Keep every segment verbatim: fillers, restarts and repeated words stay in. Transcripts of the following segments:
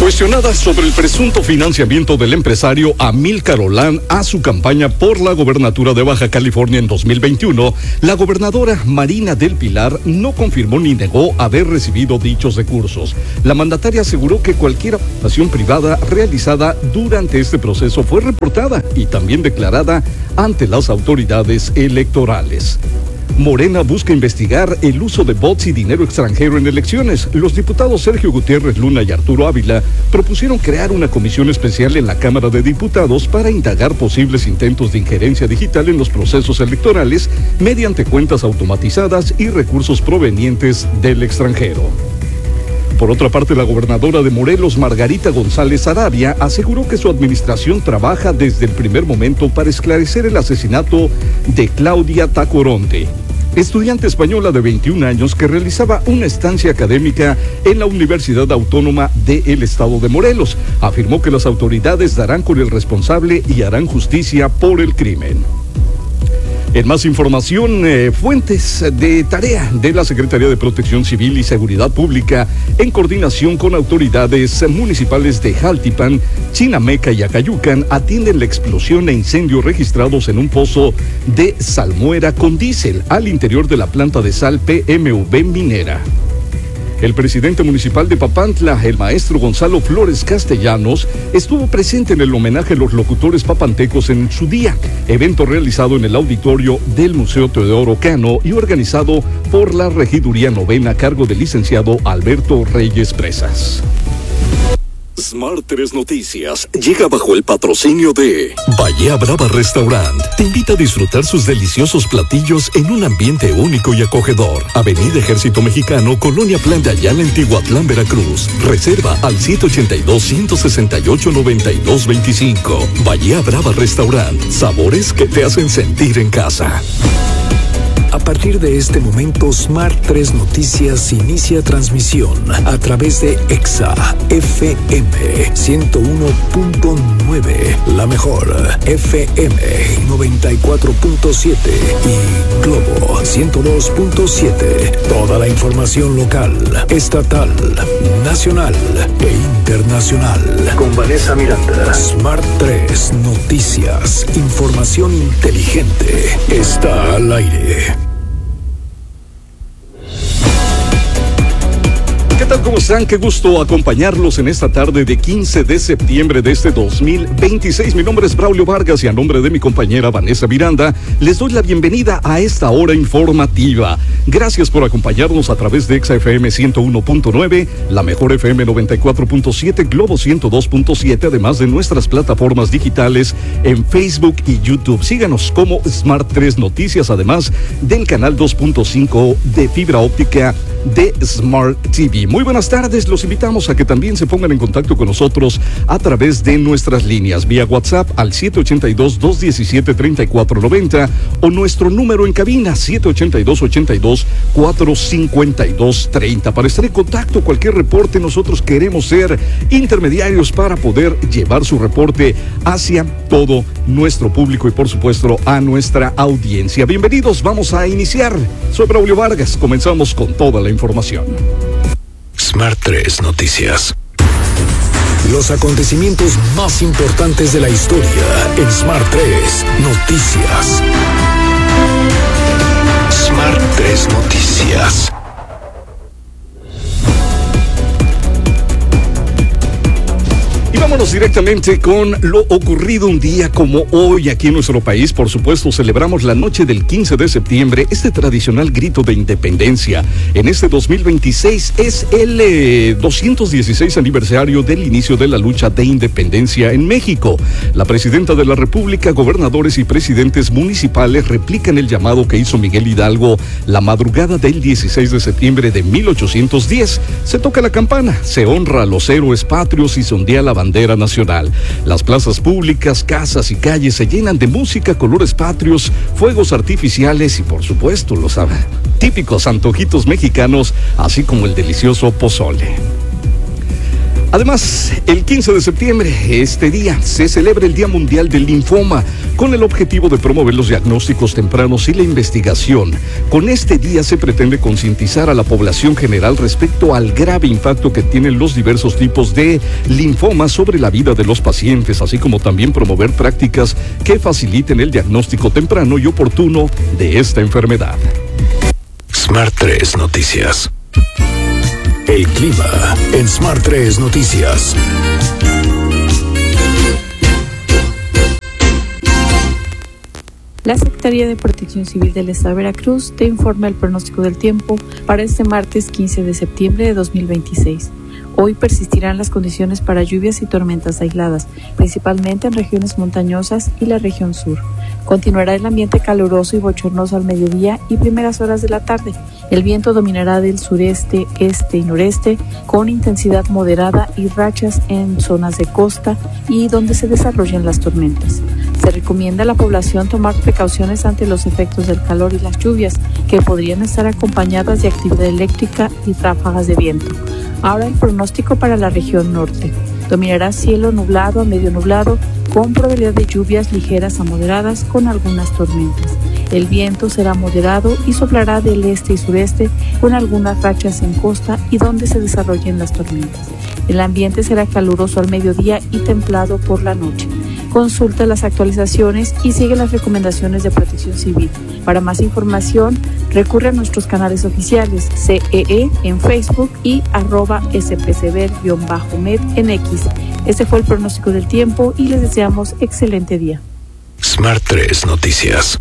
Cuestionada sobre el presunto financiamiento del empresario Amílcar Olán a su campaña por la gobernatura de Baja California en dos mil veintiuno, la gobernadora Marina del Pilar no confirmó ni negó haber recibido dichos recursos. La mandataria aseguró que cualquier aportación privada realizada durante este proceso fue reportada y también declarada ante las autoridades electorales. Morena busca investigar el uso de bots y dinero extranjero en elecciones. Los diputados Sergio Gutiérrez Luna y Arturo Ávila propusieron crear una comisión especial en la Cámara de Diputados para indagar posibles intentos de injerencia digital en los procesos electorales mediante cuentas automatizadas y recursos provenientes del extranjero. Por otra parte, la gobernadora de Morelos, Margarita González Arabia, aseguró que su administración trabaja desde el primer momento para esclarecer el asesinato de Claudia Tacoronte, estudiante española de veintiún años que realizaba una estancia académica en la Universidad Autónoma del Estado de Morelos. Afirmó que las autoridades darán con el responsable y harán justicia por el crimen. En más información, eh, fuentes de tarea de la Secretaría de Protección Civil y Seguridad Pública, en coordinación con autoridades municipales de Jaltipan, Chinameca y Acayucan, atienden la explosión e incendio registrados en un pozo de salmuera con diésel al interior de la planta de sal P M V Minera. El presidente municipal de Papantla, el maestro Gonzalo Flores Castellanos, estuvo presente en el homenaje a los locutores papantecos en su día, evento realizado en el auditorio del Museo Teodoro Cano y organizado por la Regiduría Novena a cargo del licenciado Alberto Reyes Presas. Smart tres Noticias llega bajo el patrocinio de Bahía Brava Restaurant. Te invita a disfrutar sus deliciosos platillos en un ambiente único y acogedor. Avenida Ejército Mexicano, Colonia Plan de Ayala, en Tihuatlán, Veracruz. Reserva al siete ocho dos, uno seis ocho, nueve dos dos cinco. Bahía Brava Restaurant. Sabores que te hacen sentir en casa. A partir de este momento, Smart tres Noticias inicia transmisión a través de Exa F M ciento uno punto nueve, la mejor F M noventa y cuatro punto siete y Globo ciento dos punto siete. Toda la información local, estatal, nacional e internacional. Con Vanessa Miranda. Smart tres Noticias. Información inteligente. Está al aire. ¿Qué tal? ¿Cómo están? Qué gusto acompañarlos en esta tarde de quince de septiembre de este dos mil veintiséis. Mi nombre es Braulio Vargas y a nombre de mi compañera Vanessa Miranda les doy la bienvenida a esta hora informativa. Gracias por acompañarnos a través de Exa F M ciento uno punto nueve, la mejor F M noventa y cuatro punto siete, Globo ciento dos punto siete, además de nuestras plataformas digitales en Facebook y YouTube. Síganos como Smart tres Noticias, además del canal dos punto cinco de fibra óptica de Smart T V. Muy buenas tardes, los invitamos a que también se pongan en contacto con nosotros a través de nuestras líneas vía WhatsApp al siete ocho dos, dos uno siete, tres cuatro nueve cero o nuestro número en cabina siete ocho dos, ocho dos, cuatro cinco dos tres cero. Para estar en contacto, cualquier reporte, nosotros queremos ser intermediarios para poder llevar su reporte hacia todo nuestro público y por supuesto a nuestra audiencia. Bienvenidos, vamos a iniciar. Soy Braulio Vargas, comenzamos con toda la información. Smart tres Noticias. Los acontecimientos más importantes de la historia en Smart tres Noticias. Smart tres Noticias. Y vámonos directamente con lo ocurrido un día como hoy aquí en nuestro país. Por supuesto, celebramos la noche del quince de septiembre, este tradicional grito de independencia. En este dos mil veintiséis es el eh, doscientos dieciséis aniversario del inicio de la lucha de independencia en México. La presidenta de la República, gobernadores y presidentes municipales replican el llamado que hizo Miguel Hidalgo la madrugada del dieciséis de septiembre de mil ochocientos diez. Se toca la campana, se honra a los héroes patrios y se ondea la bandera nacional. Las plazas públicas, casas y calles se llenan de música, colores patrios, fuegos artificiales y por supuesto los típicos antojitos mexicanos, así como el delicioso pozole. Además, el quince de septiembre, este día, se celebra el Día Mundial del Linfoma, con el objetivo de promover los diagnósticos tempranos y la investigación. Con este día se pretende concientizar a la población general respecto al grave impacto que tienen los diversos tipos de linfoma sobre la vida de los pacientes, así como también promover prácticas que faciliten el diagnóstico temprano y oportuno de esta enfermedad. Smart tres Noticias. El clima en Smart tres Noticias. La Secretaría de Protección Civil del Estado de Veracruz te informa el pronóstico del tiempo para este martes quince de septiembre de dos mil veintiséis. Hoy persistirán las condiciones para lluvias y tormentas aisladas, principalmente en regiones montañosas y la región sur. Continuará el ambiente caluroso y bochornoso al mediodía y primeras horas de la tarde. El viento dominará del sureste, este y noreste con intensidad moderada y rachas en zonas de costa y donde se desarrollan las tormentas. Se recomienda a la población tomar precauciones ante los efectos del calor y las lluvias, que podrían estar acompañadas de actividad eléctrica y ráfagas de viento. Ahora el pronóstico para la región norte. Dominará cielo nublado a medio nublado, con probabilidad de lluvias ligeras a moderadas con algunas tormentas. El viento será moderado y soplará del este y sureste con algunas rachas en costa y donde se desarrollen las tormentas. El ambiente será caluroso al mediodía y templado por la noche. Consulta las actualizaciones y sigue las recomendaciones de Protección Civil. Para más información, recurre a nuestros canales oficiales C E E en Facebook y arroba spcver-med en X. Este fue el pronóstico del tiempo y les deseamos excelente día. Smart tres Noticias.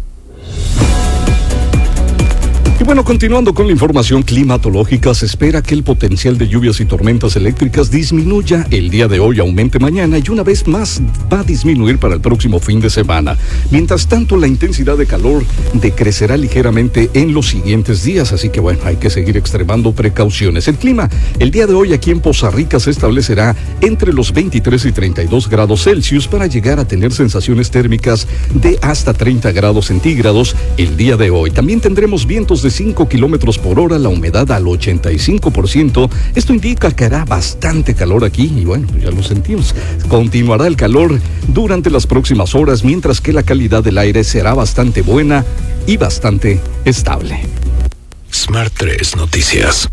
Y bueno, continuando con la información climatológica, se espera que el potencial de lluvias y tormentas eléctricas disminuya el día de hoy, aumente mañana y una vez más va a disminuir para el próximo fin de semana. Mientras tanto, la intensidad de calor decrecerá ligeramente en los siguientes días, así que bueno, hay que seguir extremando precauciones. El clima, el día de hoy aquí en Poza Rica se establecerá entre los veintitrés y treinta y dos grados Celsius para llegar a tener sensaciones térmicas de hasta treinta grados centígrados el día de hoy. También tendremos vientos de cinco kilómetros por hora, la humedad al ochenta y cinco por ciento. Esto indica que hará bastante calor aquí y bueno, ya lo sentimos. Continuará el calor durante las próximas horas, mientras que la calidad del aire será bastante buena y bastante estable. Smart tres Noticias.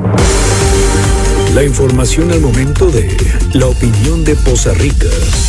La información al momento de la opinión de Poza Rica.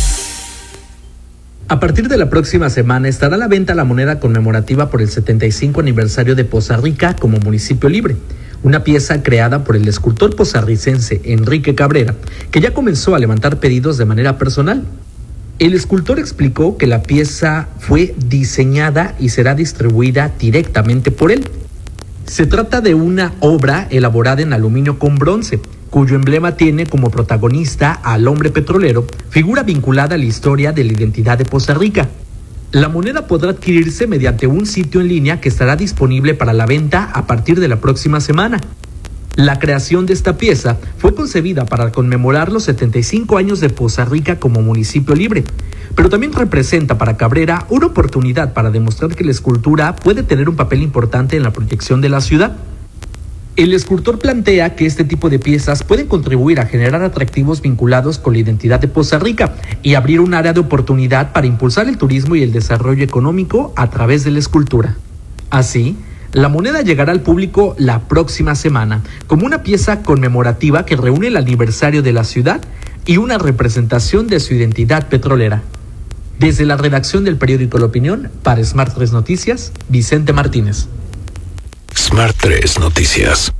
A partir de la próxima semana estará a la venta la moneda conmemorativa por el setenta y cinco aniversario de Poza Rica como municipio libre, una pieza creada por el escultor pozarricense Enrique Cabrera, que ya comenzó a levantar pedidos de manera personal. El escultor explicó que la pieza fue diseñada y será distribuida directamente por él. Se trata de una obra elaborada en aluminio con bronce, cuyo emblema tiene como protagonista al hombre petrolero, figura vinculada a la historia de la identidad de Poza Rica. La moneda podrá adquirirse mediante un sitio en línea que estará disponible para la venta a partir de la próxima semana. La creación de esta pieza fue concebida para conmemorar los setenta y cinco años de Poza Rica como municipio libre, pero también representa para Cabrera una oportunidad para demostrar que la escultura puede tener un papel importante en la proyección de la ciudad. El escultor plantea que este tipo de piezas pueden contribuir a generar atractivos vinculados con la identidad de Poza Rica y abrir un área de oportunidad para impulsar el turismo y el desarrollo económico a través de la escultura. Así, la moneda llegará al público la próxima semana como una pieza conmemorativa que reúne el aniversario de la ciudad y una representación de su identidad petrolera. Desde la redacción del periódico La Opinión, para Smart tres Noticias, Vicente Martínez. Smart tres Noticias.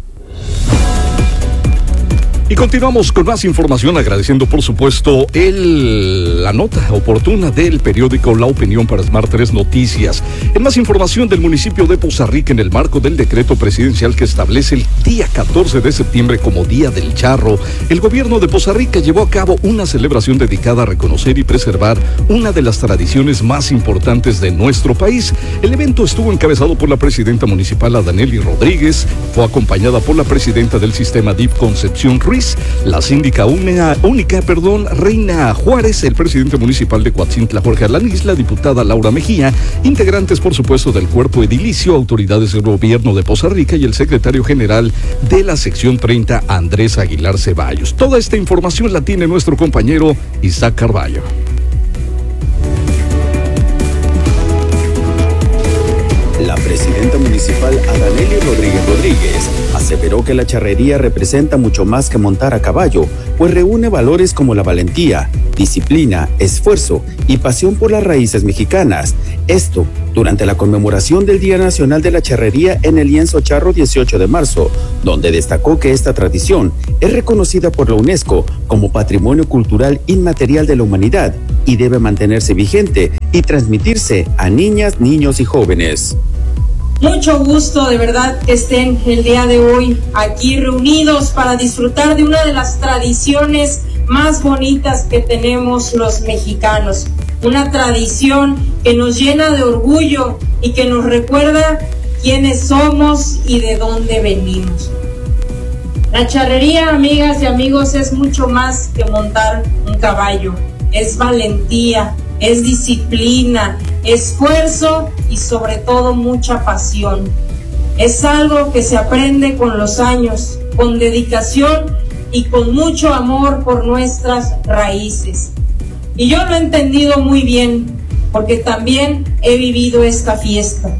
Y continuamos con más información, agradeciendo por supuesto el, la nota oportuna del periódico La Opinión para Smart tres Noticias. En más información del municipio de Poza Rica, en el marco del decreto presidencial que establece el día catorce de septiembre como Día del Charro, el gobierno de Poza Rica llevó a cabo una celebración dedicada a reconocer y preservar una de las tradiciones más importantes de nuestro país. El evento estuvo encabezado por la presidenta municipal Adaneli Rodríguez, fue acompañada por la presidenta del sistema D I F Concepción Ruiz, Ruiz, la síndica única, única perdón, Reina Juárez, el presidente municipal de Coatzintla, Jorge Alanís, la diputada Laura Mejía, integrantes, por supuesto, del cuerpo edilicio, autoridades del gobierno de Poza Rica y el secretario general de la sección treinta, Andrés Aguilar Ceballos. Toda esta información la tiene nuestro compañero Isaac Carballo. La presidenta municipal Adanelia Rodríguez Rodríguez aseveró que la charrería representa mucho más que montar a caballo, pues reúne valores como la valentía, disciplina, esfuerzo y pasión por las raíces mexicanas. Esto durante la conmemoración del Día Nacional de la Charrería en el lienzo charro dieciocho de marzo, donde destacó que esta tradición es reconocida por la UNESCO como Patrimonio Cultural Inmaterial de la Humanidad y debe mantenerse vigente y transmitirse a niñas, niños y jóvenes. Mucho gusto, de verdad, que estén el día de hoy aquí reunidos para disfrutar de una de las tradiciones más bonitas que tenemos los mexicanos. Una tradición que nos llena de orgullo y que nos recuerda quiénes somos y de dónde venimos. La charrería, amigas y amigos, es mucho más que montar un caballo. Es valentía, es disciplina, esfuerzo y sobre todo mucha pasión. Es algo que se aprende con los años, con dedicación y con mucho amor por nuestras raíces. Y yo lo he entendido muy bien, porque también he vivido esta fiesta.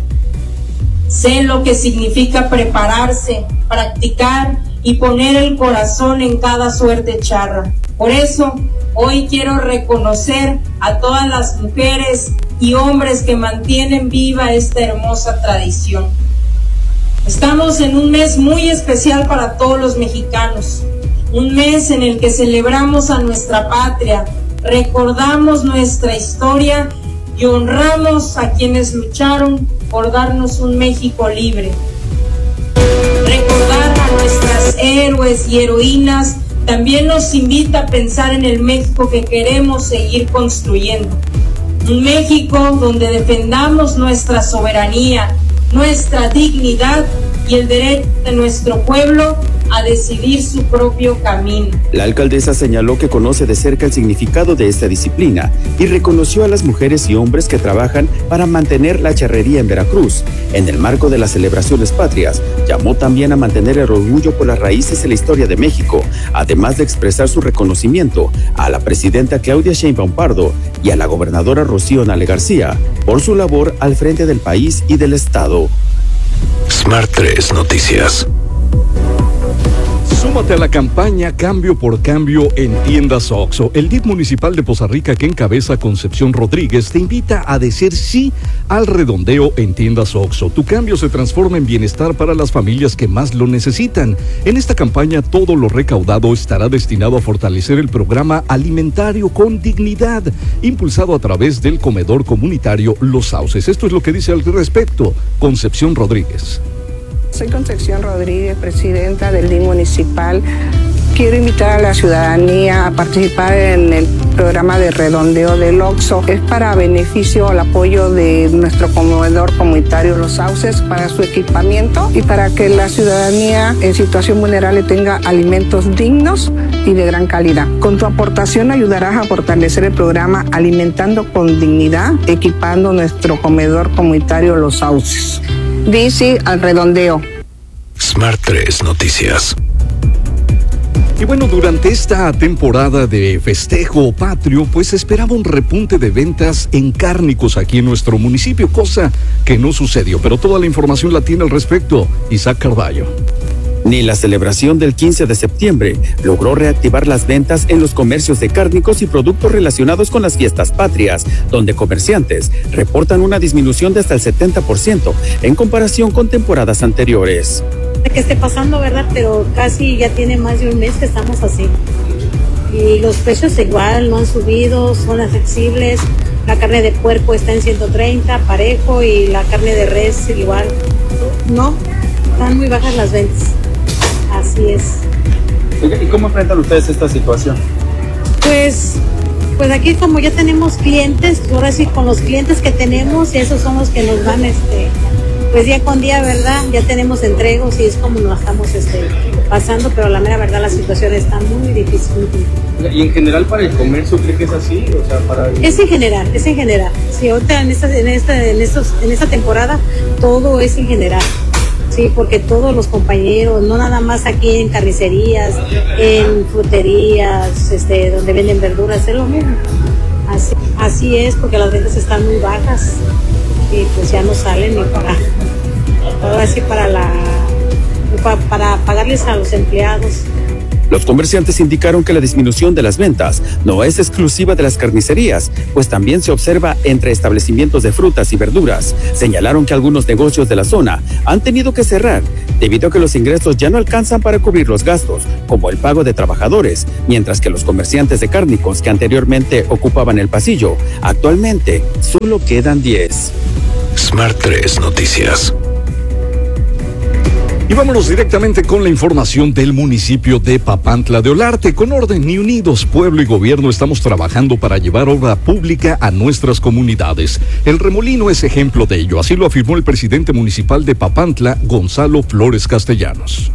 Sé lo que significa prepararse, practicar y poner el corazón en cada suerte charra. Por eso, hoy quiero reconocer a todas las mujeres y hombres que mantienen viva esta hermosa tradición. Estamos en un mes muy especial para todos los mexicanos, un mes en el que celebramos a nuestra patria, recordamos nuestra historia y honramos a quienes lucharon por darnos un México libre. Recordar a nuestras héroes y heroínas también nos invita a pensar en el México que queremos seguir construyendo. Un México donde defendamos nuestra soberanía, nuestra dignidad y el derecho de nuestro pueblo a decidir su propio camino. La alcaldesa señaló que conoce de cerca el significado de esta disciplina y reconoció a las mujeres y hombres que trabajan para mantener la charrería en Veracruz. En el marco de las celebraciones patrias, llamó también a mantener el orgullo por las raíces en la historia de México, además de expresar su reconocimiento a la presidenta Claudia Sheinbaum Pardo y a la gobernadora Rocío Nale García por su labor al frente del país y del estado. Smart tres Noticias. Súmate a la campaña Cambio por Cambio en Tiendas OXXO. El D I F municipal de Poza Rica, que encabeza Concepción Rodríguez, te invita a decir sí al redondeo en Tiendas OXXO. Tu cambio se transforma en bienestar para las familias que más lo necesitan. En esta campaña, todo lo recaudado estará destinado a fortalecer el programa Alimentario con Dignidad, impulsado a través del comedor comunitario Los Sauces. Esto es lo que dice al respecto Concepción Rodríguez. Soy Concepción Rodríguez, presidenta del D I M municipal. Quiero invitar a la ciudadanía a participar en el programa de redondeo del OXXO. Es para beneficio al apoyo de nuestro comedor comunitario Los Sauces para su equipamiento y para que la ciudadanía en situación vulnerable tenga alimentos dignos y de gran calidad. Con tu aportación ayudarás a fortalecer el programa Alimentando con Dignidad, equipando nuestro comedor comunitario Los Sauces. Dice al redondeo. Smart tres Noticias. Y bueno, durante esta temporada de festejo patrio, pues se esperaba un repunte de ventas en cárnicos aquí en nuestro municipio, cosa que no sucedió, pero toda la información la tiene al respecto Isaac Carballo. Ni la celebración del quince de septiembre logró reactivar las ventas en los comercios de cárnicos y productos relacionados con las fiestas patrias, donde comerciantes reportan una disminución de hasta el setenta por ciento en comparación con temporadas anteriores. Que esté pasando, ¿verdad? Pero casi ya tiene más de un mes que estamos así. Y los precios igual no han subido, son accesibles. La carne de puerco está en ciento treinta, parejo, y la carne de res igual. No, están muy bajas las ventas. Así es. ¿Y cómo enfrentan ustedes esta situación? Pues, pues aquí como ya tenemos clientes, ahora sí con los clientes que tenemos, y esos son los que nos van este, pues día con día, ¿verdad? Ya tenemos entregos y es como nos estamos este, pasando, pero la mera verdad la situación está muy difícil. ¿Y en general para el comercio cree que es así? O sea, para el... Es en general, es en general. Sí, ahorita en esta, en esta, en estos, en esta temporada todo es en general. Sí, porque todos los compañeros, no nada más aquí en carnicerías, en fruterías, este, donde venden verduras, es lo mismo. Así, así es, porque las ventas están muy bajas y pues ya no salen ni para, ahora sí para la, para, para pagarles a los empleados. Los comerciantes indicaron que la disminución de las ventas no es exclusiva de las carnicerías, pues también se observa entre establecimientos de frutas y verduras. Señalaron que algunos negocios de la zona han tenido que cerrar debido a que los ingresos ya no alcanzan para cubrir los gastos, como el pago de trabajadores, mientras que los comerciantes de cárnicos que anteriormente ocupaban el pasillo, actualmente solo quedan diez. Smart tres Noticias. Y vámonos directamente con la información del municipio de Papantla de Olarte. Con orden y unidos, pueblo y gobierno estamos trabajando para llevar obra pública a nuestras comunidades. El Remolino es ejemplo de ello, así lo afirmó el presidente municipal de Papantla, Gonzalo Flores Castellanos.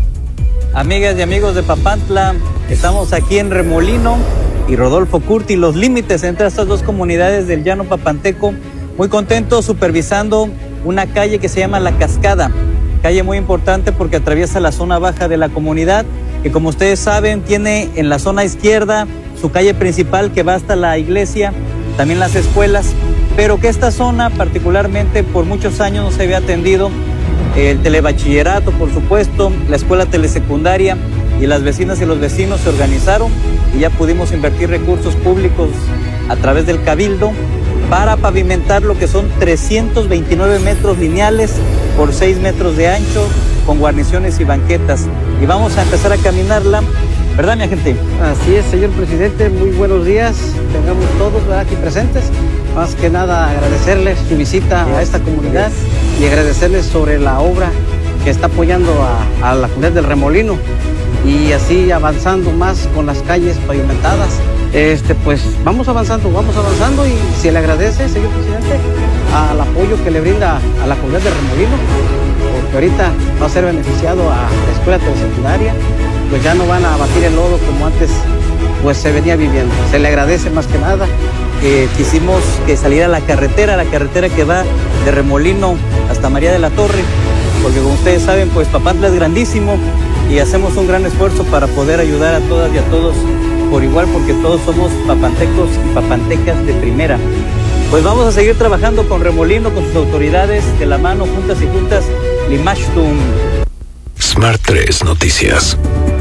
Amigas y amigos de Papantla, estamos aquí en Remolino y Rodolfo Curti, los límites entre estas dos comunidades del llano papanteco. Muy contentos supervisando una calle que se llama La Cascada. Calle muy importante porque atraviesa la zona baja de la comunidad, que como ustedes saben tiene en la zona izquierda su calle principal que va hasta la iglesia, también las escuelas, pero que esta zona particularmente por muchos años no se había atendido, el telebachillerato por supuesto, la escuela telesecundaria, y las vecinas y los vecinos se organizaron y ya pudimos invertir recursos públicos a través del Cabildo para pavimentar lo que son trescientos veintinueve metros lineales por seis metros de ancho, con guarniciones y banquetas. Y vamos a empezar a caminarla, ¿verdad, mi agente? Así es, señor presidente, muy buenos días, tengamos todos, ¿verdad?, aquí presentes. Más que nada agradecerles su visita a esta comunidad y agradecerles sobre la obra que está apoyando a, a la comunidad del Remolino y así avanzando más con las calles pavimentadas. Este, pues vamos avanzando, vamos avanzando y se le agradece, señor presidente, al apoyo que le brinda a la comunidad de Remolino, porque ahorita va a ser beneficiado a la escuela telesecundaria, pues ya no van a batir el lodo como antes pues se venía viviendo. Se le agradece más que nada. Eh, quisimos que saliera la carretera, la carretera que va de Remolino hasta María de la Torre, porque como ustedes saben, pues Papantla es grandísimo y hacemos un gran esfuerzo para poder ayudar a todas y a todos por igual, porque todos somos papantecos y papantecas de primera. Pues vamos a seguir trabajando con Remolino, con sus autoridades, de la mano, juntas y juntas, Limashtum. Smart tres Noticias.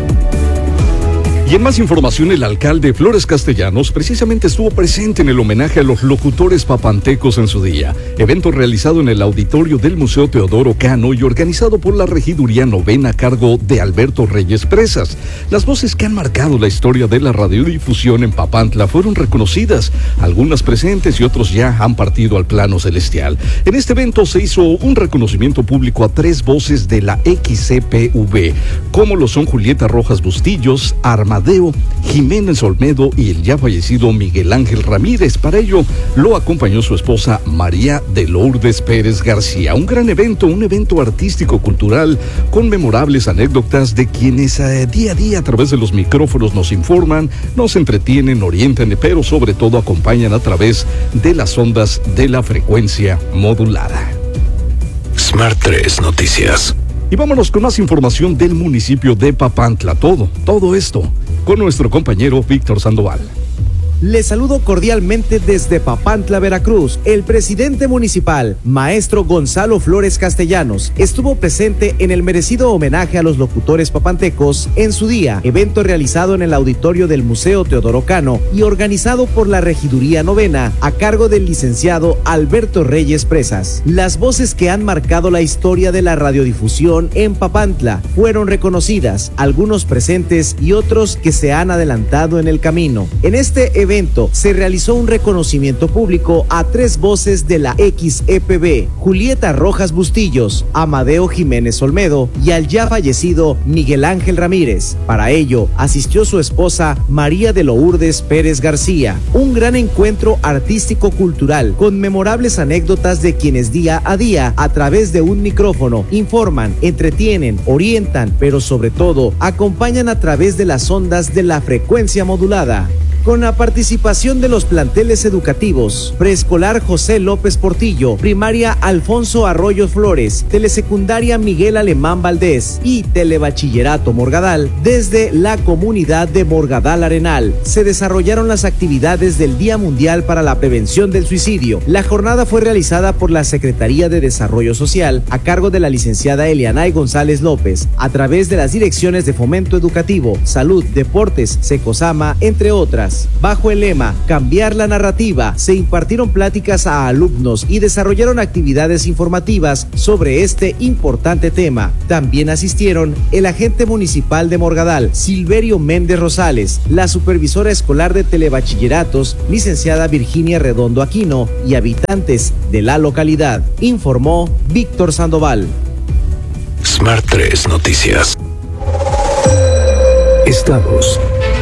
Y en más información, el alcalde Flores Castellanos precisamente estuvo presente en el homenaje a los locutores papantecos en su día, evento realizado en el auditorio del Museo Teodoro Cano y organizado por la Regiduría Novena a cargo de Alberto Reyes Presas. Las voces que han marcado la historia de la radiodifusión en Papantla fueron reconocidas, algunas presentes y otros ya han partido al plano celestial. En este evento se hizo un reconocimiento público a tres voces de la X C P V, como lo son Julieta Rojas Bustillos, Armadillo Jiménez Olmedo y el ya fallecido Miguel Ángel Ramírez. Para ello lo acompañó su esposa María de Lourdes Pérez García. Un gran evento, un evento artístico-cultural con memorables anécdotas de quienes eh, día a día a través de los micrófonos nos informan, nos entretienen, orientan, pero sobre todo acompañan a través de las ondas de la frecuencia modulada. Smart tres Noticias. Y vámonos con más información del municipio de Papantla. Todo, todo esto con nuestro compañero Víctor Sandoval. Les saludo cordialmente desde Papantla, Veracruz. El presidente municipal, maestro Gonzalo Flores Castellanos, estuvo presente en el merecido homenaje a los locutores papantecos en su día, evento realizado en el auditorio del Museo Teodoro Cano y organizado por la Regiduría Novena a cargo del licenciado Alberto Reyes Presas. Las voces que han marcado la historia de la radiodifusión en Papantla fueron reconocidas, algunos presentes y otros que se han adelantado en el camino. En este evento evento se realizó un reconocimiento público a tres voces de la X E P B, Julieta Rojas Bustillos, Amadeo Jiménez Olmedo y al ya fallecido Miguel Ángel Ramírez. Para ello, asistió su esposa María de Lourdes Pérez García. Un gran encuentro artístico-cultural con memorables anécdotas de quienes día a día, a través de un micrófono, informan, entretienen, orientan, pero sobre todo, acompañan a través de las ondas de la frecuencia modulada. Con la participación de los planteles educativos, preescolar José López Portillo, primaria Alfonso Arroyo Flores, telesecundaria Miguel Alemán Valdés y telebachillerato Morgadal, desde la comunidad de Morgadal Arenal, se desarrollaron las actividades del Día Mundial para la Prevención del Suicidio. La jornada fue realizada por la Secretaría de Desarrollo Social, a cargo de la licenciada Elianay González López, a través de las direcciones de Fomento Educativo, Salud, Deportes, Secosama, entre otras. Bajo el lema Cambiar la narrativa, se impartieron pláticas a alumnos y desarrollaron actividades informativas sobre este importante tema. También asistieron el agente municipal de Morgadal, Silverio Méndez Rosales, la supervisora escolar de telebachilleratos, licenciada Virginia Redondo Aquino, y habitantes de la localidad, informó Víctor Sandoval. Smart tres Noticias. Estados.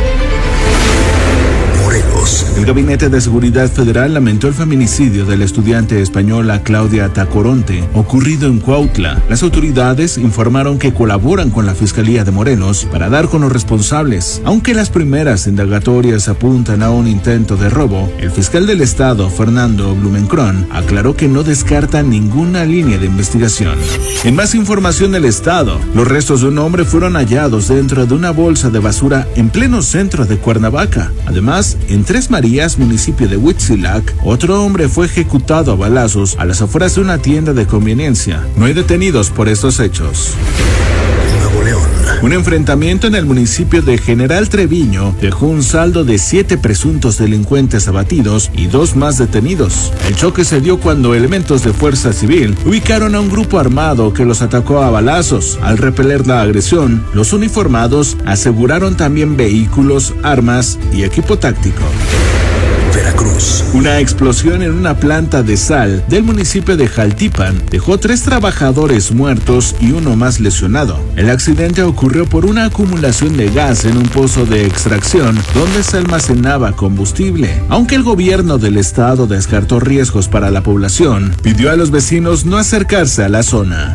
El Gabinete de Seguridad Federal lamentó el feminicidio de la estudiante española Claudia Tacoronte, ocurrido en Cuautla. Las autoridades informaron que colaboran con la Fiscalía de Morelos para dar con los responsables. Aunque las primeras indagatorias apuntan a un intento de robo, el fiscal del estado, Fernando Blumenkron, aclaró que no descarta ninguna línea de investigación. En más información del estado, los restos de un hombre fueron hallados dentro de una bolsa de basura en pleno centro de Cuernavaca. Además, en Tres Marías, municipio de Huitzilac, otro hombre fue ejecutado a balazos a las afueras de una tienda de conveniencia. No hay detenidos por estos hechos. Nuevo León. Un enfrentamiento en el municipio de General Treviño dejó un saldo de siete presuntos delincuentes abatidos y dos más detenidos. El choque se dio cuando elementos de Fuerza Civil ubicaron a un grupo armado que los atacó a balazos. Al repeler la agresión, los uniformados aseguraron también vehículos, armas y equipo táctico. Veracruz. Una explosión en una planta de sal del municipio de Jaltipan dejó tres trabajadores muertos y uno más lesionado. El accidente ocurrió por una acumulación de gas en un pozo de extracción donde se almacenaba combustible. Aunque el gobierno del estado descartó riesgos para la población, pidió a los vecinos no acercarse a la zona.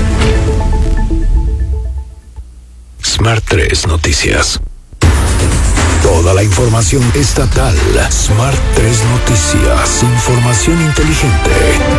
Smart tres Noticias. Toda la información estatal. Smart tres Noticias. Información inteligente.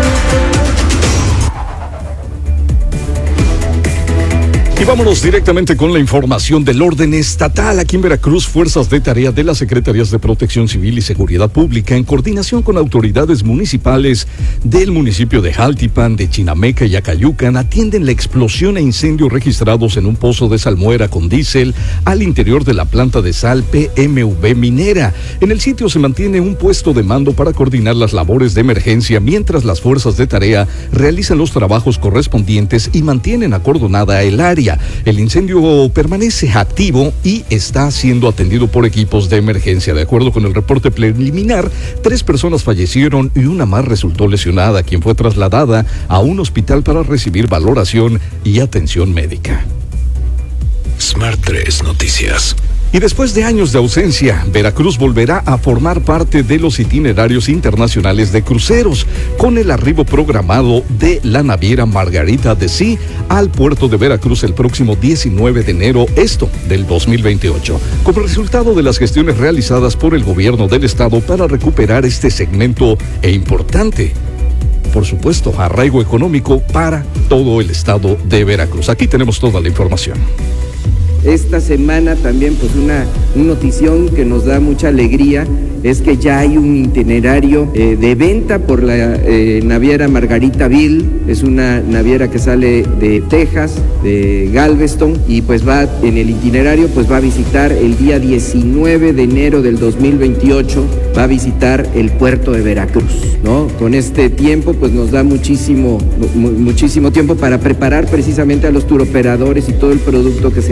Y vámonos directamente con la información del orden estatal. Aquí en Veracruz, fuerzas de tarea de las Secretarías de Protección Civil y Seguridad Pública, en coordinación con autoridades municipales del municipio de Jaltipan, de Chinameca y Acayucan, atienden la explosión e incendio registrados en un pozo de salmuera con diésel al interior de la planta de sal P M V Minera. En el sitio se mantiene un puesto de mando para coordinar las labores de emergencia mientras las fuerzas de tarea realizan los trabajos correspondientes y mantienen acordonada el área. El incendio permanece activo y está siendo atendido por equipos de emergencia. De acuerdo con el reporte preliminar, tres personas fallecieron y una más resultó lesionada, quien fue trasladada a un hospital para recibir valoración y atención médica. Smart tres Noticias. Y después de años de ausencia, Veracruz volverá a formar parte de los itinerarios internacionales de cruceros, con el arribo programado de la naviera Margarita de Sí al puerto de Veracruz el próximo diecinueve de enero, esto del dos mil veintiocho, como resultado de las gestiones realizadas por el gobierno del estado para recuperar este segmento e importante, por supuesto, arraigo económico para todo el estado de Veracruz. Aquí tenemos toda la información. Esta semana también pues una, una notición que nos da mucha alegría es que ya hay un itinerario eh, de venta por la eh, naviera Margaritaville. Es una naviera que sale de Texas, de Galveston, y pues va en el itinerario, pues va a visitar el día diecinueve de enero del dos mil veintiocho, va a visitar el puerto de Veracruz, ¿no? Con este tiempo pues nos da muchísimo, mu- muchísimo tiempo para preparar precisamente a los turoperadores y todo el producto que se les va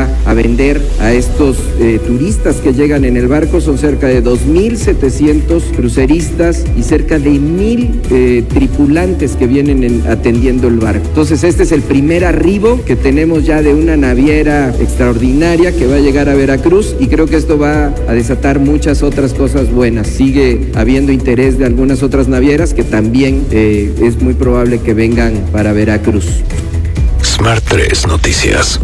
va a vender a estos eh, turistas que llegan en el barco. Son cerca de dos mil setecientos cruceristas y cerca de mil eh, tripulantes que vienen en, atendiendo el barco. Entonces este es el primer arribo que tenemos ya de una naviera extraordinaria que va a llegar a Veracruz, y creo que esto va a desatar muchas otras cosas buenas. Sigue habiendo interés de algunas otras navieras que también eh, es muy probable que vengan para Veracruz. Smart tres Noticias.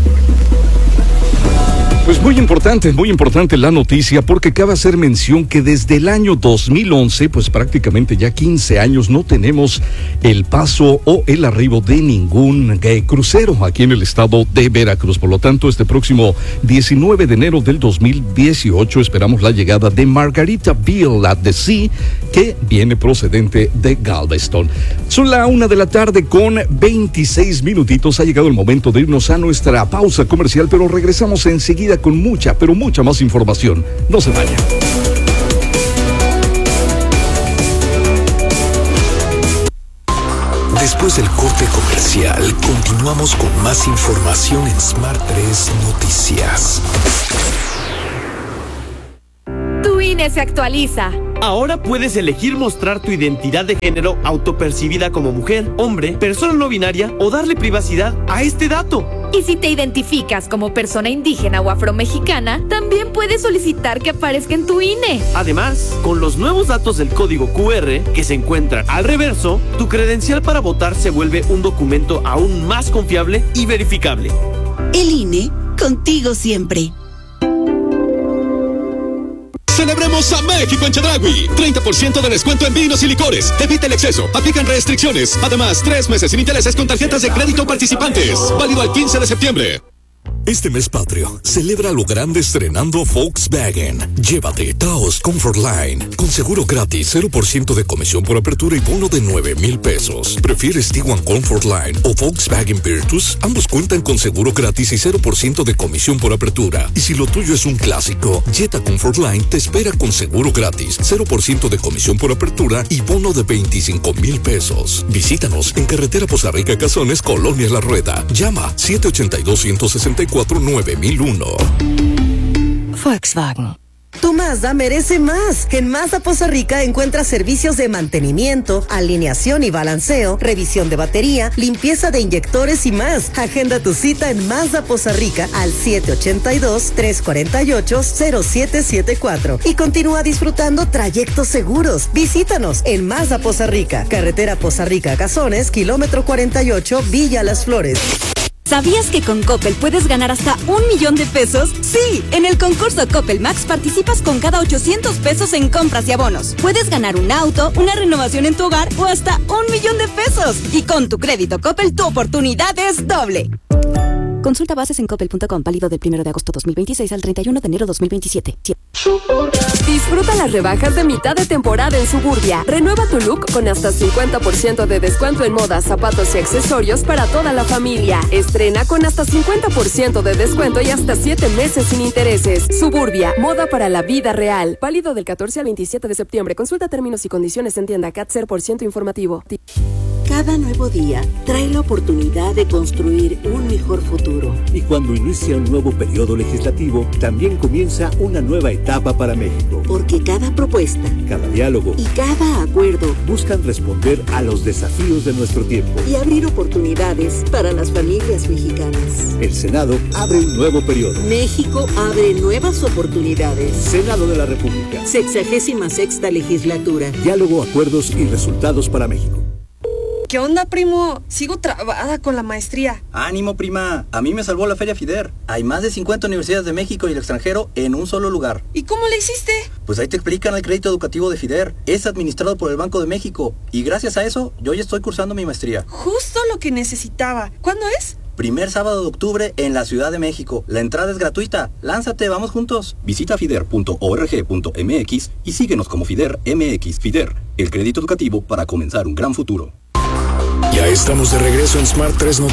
Pues muy importante, muy importante la noticia, porque cabe hacer mención que desde el año dos mil once, pues prácticamente ya quince años, no tenemos el paso o el arribo de ningún eh, crucero aquí en el estado de Veracruz. Por lo tanto, este próximo diecinueve de enero del dos mil dieciocho esperamos la llegada de Margaritaville at the Sea, que viene procedente de Galveston. Son la una de la tarde con veintiséis minutitos. Ha llegado el momento de irnos a nuestra pausa comercial, pero regresamos enseguida con mucha, pero mucha más información. No se vayan. Después del corte comercial, continuamos con más información en Smart tres Noticias. Tu I N E se actualiza. Ahora puedes elegir mostrar tu identidad de género autopercibida como mujer, hombre, persona no binaria o darle privacidad a este dato. Y si te identificas como persona indígena o afromexicana, también puedes solicitar que aparezca en tu I N E. Además, con los nuevos datos del código Q R que se encuentran al reverso, tu credencial para votar se vuelve un documento aún más confiable y verificable. El I N E, contigo siempre. Celebremos a México en Chedraui. treinta por ciento de descuento en vinos y licores. Evita el exceso. Aplican restricciones. Además, tres meses sin intereses con tarjetas de crédito participantes. Válido al quince de septiembre. Este mes patrio, celebra lo grande estrenando Volkswagen. Llévate Taos Comfortline, con seguro gratis, cero por ciento de comisión por apertura y bono de nueve mil pesos. ¿Prefieres Tiguan Comfortline o Volkswagen Virtus? Ambos cuentan con seguro gratis y cero por ciento de comisión por apertura. Y si lo tuyo es un clásico, Jetta Comfortline te espera con seguro gratis, cero por ciento de comisión por apertura y bono de veinticinco mil pesos. Visítanos en Carretera Poza Rica Cazones, Colonia La Rueda. Llama siete ocho dos, uno seis cuatro, nueve mil uno. Volkswagen. Tu Mazda merece más. En Mazda Poza Rica encuentras servicios de mantenimiento, alineación y balanceo, revisión de batería, limpieza de inyectores y más. Agenda tu cita en Mazda Poza Rica al siete ocho dos, tres cuatro ocho, cero siete siete cuatro y continúa disfrutando trayectos seguros. Visítanos en Mazda Poza Rica, Carretera Poza Rica Cazones, kilómetro cuarenta y ocho, Villa Las Flores. ¿Sabías que con Coppel puedes ganar hasta un millón de pesos? Sí, en el concurso Coppel Max participas con cada ochocientos pesos en compras y abonos. Puedes ganar un auto, una renovación en tu hogar o hasta un millón de pesos. Y con tu crédito Coppel, tu oportunidad es doble. Consulta bases en coppel punto com, válido del primero de agosto dos mil veintiséis al treinta y uno de enero dos mil veintisiete. Disfruta las rebajas de mitad de temporada en Suburbia. Renueva tu look con hasta cincuenta por ciento de descuento en moda, zapatos y accesorios para toda la familia. Estrena con hasta cincuenta por ciento de descuento y hasta siete meses sin intereses. Suburbia, moda para la vida real. Válido del catorce al veintisiete de septiembre. Consulta términos y condiciones en tienda. C A T cero por ciento informativo. Cada nuevo día trae la oportunidad de construir un mejor futuro. Y cuando inicia un nuevo periodo legislativo, también comienza una nueva etapa para México. Porque cada propuesta, cada diálogo y cada acuerdo buscan responder a los desafíos de nuestro tiempo y abrir oportunidades para las familias mexicanas. El Senado abre un nuevo periodo. México abre nuevas oportunidades. Senado de la República. Sexagésima sexta legislatura. Diálogo, acuerdos y resultados para México. ¿Qué onda, primo? Sigo trabada con la maestría. Ánimo, prima. A mí me salvó la Feria FIDER. Hay más de cincuenta universidades de México y el extranjero en un solo lugar. ¿Y cómo le hiciste? Pues ahí te explican el crédito educativo de FIDER. Es administrado por el Banco de México. Y gracias a eso, yo ya estoy cursando mi maestría. Justo lo que necesitaba. ¿Cuándo es? Primer sábado de octubre en la Ciudad de México. La entrada es gratuita. Lánzate, vamos juntos. Visita fider punto org punto m x y síguenos como FIDER M X. FIDER, el crédito educativo para comenzar un gran futuro. Ya estamos de regreso en Smart tres Noticias.